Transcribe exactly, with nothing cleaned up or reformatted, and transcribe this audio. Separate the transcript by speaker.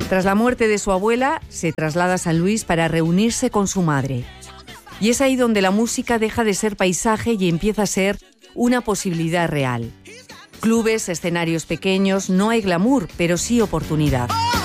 Speaker 1: Tras la muerte de su abuela, se traslada a San Luis para reunirse con su madre. Y es ahí donde la música deja de ser paisaje y empieza a ser una posibilidad real. Clubes, escenarios pequeños, no hay glamour, pero sí oportunidad.